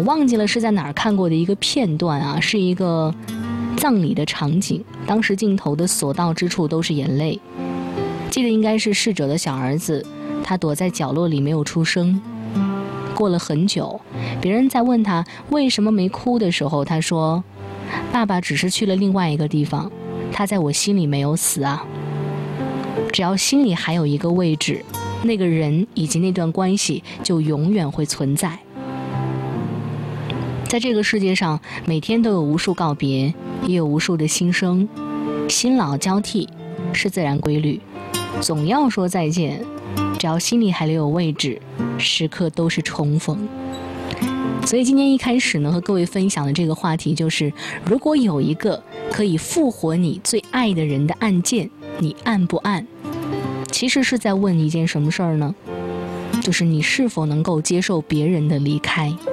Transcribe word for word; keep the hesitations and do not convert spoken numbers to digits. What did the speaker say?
忘记了是在哪儿看过的一个片段啊，是一个葬礼的场景，当时镜头的所到之处都是眼泪。记得应该是逝者的小儿子，他躲在角落里没有出声。过了很久，别人在问他为什么没哭的时候，他说：“爸爸只是去了另外一个地方，他在我心里没有死啊。只要心里还有一个位置，那个人以及那段关系就永远会存在。”在这个世界上，每天都有无数告别，也有无数的新生，新老交替是自然规律，总要说再见。只要心里还留有位置，时刻都是重逢。所以今天一开始呢，和各位分享的这个话题就是：如果有一个可以复活你最爱的人的按键，你按不按？其实是在问一件什么事儿呢？就是你是否能够接受别人的离开。